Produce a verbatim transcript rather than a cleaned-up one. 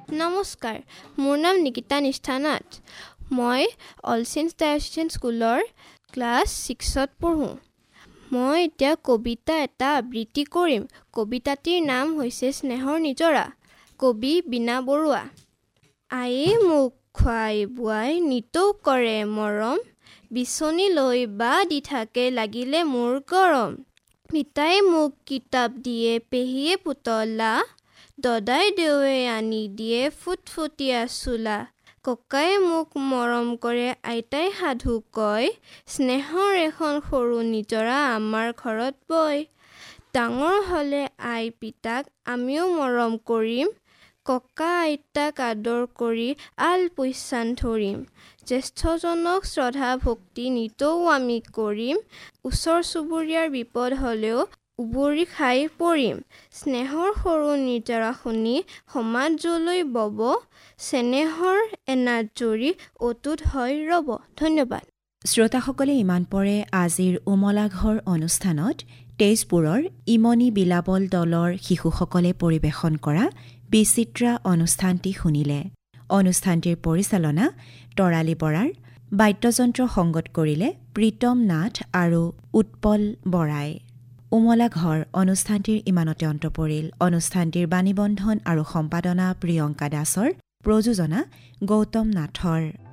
নমস্কাৰ, মোৰ নাম নিকিতা নিষ্ঠা নাথ। মই অল চেইণ্টছ ডায়চেছিয়ান স্কুলৰ ক্লাছ ছিক্সত পঢ়োঁ। মই এতিয়া কবিতা এটা আবৃত্তি কৰিম। কবিতাটিৰ নাম হৈছে স্নেহৰ নিজৰা। কবি বীণা বৰুৱা। আয়ে মোক খুৱাই বোৱাই নিতৌ কৰে মৰম, বিচনী লৈ বা দি থাকে লাগিলে মোৰ গৰম। পিতাই মোক কিতাপ দিয়ে পেহীয়ে পুতলা, দদাই দেউৱে আনি দিয়ে ফুটফুটীয়া চোলা। ককাই মোক মৰম কৰে আইতাই সাধু কয়, স্নেহৰ এখন সৰু নিজৰা আমাৰ ঘৰত বয়। ডাঙৰ হ'লে আই পিতাক আমিও মৰম কৰিম, ককা আইতাক আদৰ কৰি আল পৈচান ধৰিম। জ্যেষ্ঠজনক শ্ৰদ্ধা ভক্তি নিতৌ আমি কৰিম, ওচৰ চুবুৰীয়াৰ বিপদ হ'লেও উবৰি খাই পৰিম। স্নেহৰ সৰু নিজৰা শুনি সমাজ জলৈ বব, চেনেহৰ এনাত জৰি অতুত হয় ৰব। ধন্যবাদ। শ্ৰোতাসকলে ইমান পৰে আজিৰ উমলা ঘৰ অনুষ্ঠানত তেজপুৰৰ ইমনি বিলাবল দলৰ শিশুসকলে পৰিৱেশন কৰা বিচিত্ৰা অনুষ্ঠানটি শুনিলে। অনুষ্ঠানটিৰ পৰিচালনা তৰালী বৰাৰ, বাদ্যযন্ত্ৰ সংগত কৰিলে প্ৰীতম নাথ আৰু উৎপল বৰাই। উমলা ঘৰ অনুষ্ঠানটিৰ ইমানতে অন্ত পৰিল। অনুষ্ঠানটিৰ বাণীবন্ধন আৰু সম্পাদনা প্ৰিয়ংকা দাসৰ, প্ৰযোজনা গৌতম নাথৰ।